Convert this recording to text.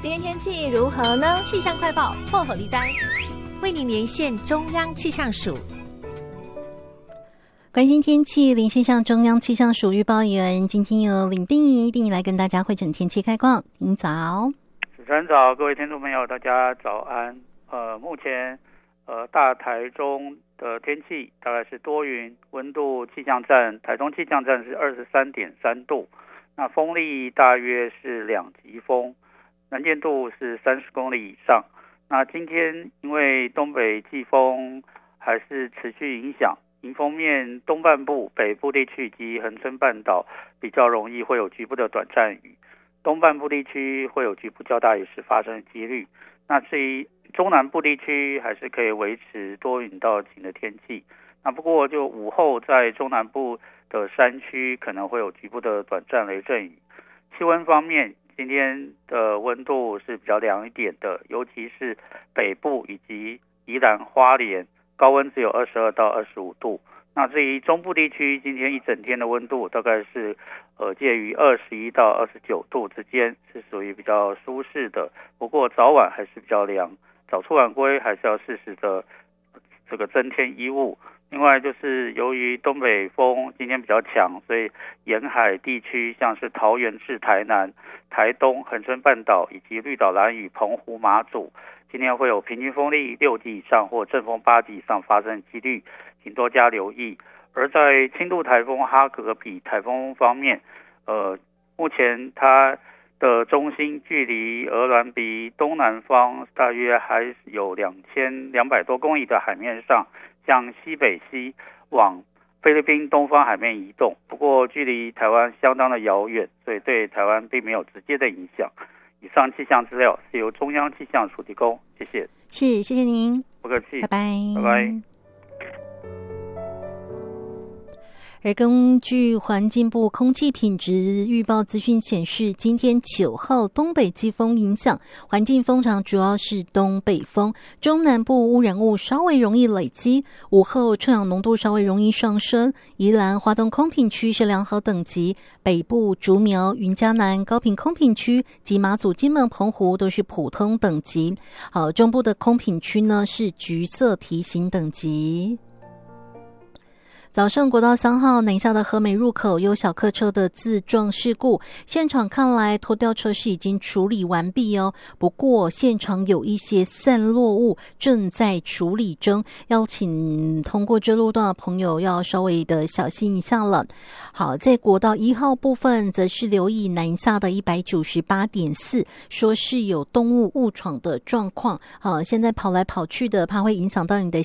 今天天气如何呢？气象快报破口利哉，为您连线中央气象署。 关心天气，连线上中央气象署预报员，今天由林定仪来跟大家汇整天气概况。您早。 主持人早，各位听众朋友，大家早安。目前大台中的天气大概是多云，温度气象站台中气象站是 23.3 度，那风力大约是2级风，能见度是30公里以上。那今天因为东北季风还是持续影响，迎风面东半部、北部地区及恒春半岛比较容易会有局部的短暂雨，东半部地区会有局部较大雨势发生的几率。那至于中南部地区还是可以维持多云到晴的天气。那不过就午后在中南部的山区可能会有局部的短暂雷阵雨。气温方面，今天的温度是比较凉一点的，尤其是北部以及宜兰花莲，高温只有22到25度。那至于中部地区，今天一整天的温度大概是介于21到29度之间，是属于比较舒适的。不过早晚还是比较凉，早出晚归还是要适时的这个增添衣物。另外就是由于东北风今天比较强，所以沿海地区像是桃园至台南、台东、恒春半岛以及绿岛、兰屿、澎湖、马祖，今天会有平均风力6级以上或阵风8级以上发生的几率，请多加留意。而在轻度台风哈格比台风方面，目前它的中心距离鹅銮鼻东南方大约还有2200多公里的海面上，向西北西往菲律宾东方海面移动，不过距离台湾相当的遥远，所以对台湾并没有直接的影响。以上气象资料是由中央气象署提供，谢谢。 谢谢您， 不客气， 拜拜， 拜拜。 而根据环境部空气品质预报资讯显示，今天9号东北季风影响，环境风场主要是东北风，中南部污染物稍微容易累积，午后臭氧浓度稍微容易上升。宜兰花东空品区是良好等级，北部竹苗、云嘉南、高屏空品区及马祖、金门、澎湖都是普通等级。好，中部的空品区呢是橘色提醒等级。早上国道3号南下的和美入口有小客车的自撞事故，现场看来拖吊车是已经处理完毕哦，不过现场有一些散落物正在处理中，要请通过这路段的朋友要稍微的小心一下了。好，在国道1号部分则是留意南下的 198.4， 说是有动物误闯的状况。好，现在跑来跑去的，怕会影响到你的